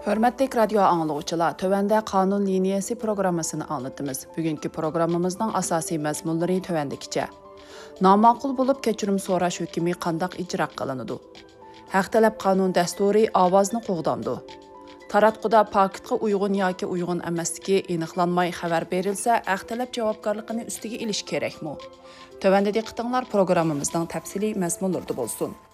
Hörmətli radio anlıqçılar, tövəndə qanun liniyası proqrammasını anlatımız. Bugünkü proqramımızdan asasi məzmunları tövəndikcə. Namaqul bulub keçirim soraş hökümü qandaq icra qılınıdı. Haq tələb qanun dəsturi avazını qoğdamdı. Taratquda paketqa uyğun yoki uyğun emasligi aniqlanmay xəbər berilsə, haq tələb javobgarlığını üstüge ilish kerakmi? Tövəndə diqqətinizlər proqramımızdan təfsili məzmunlarda bolsun.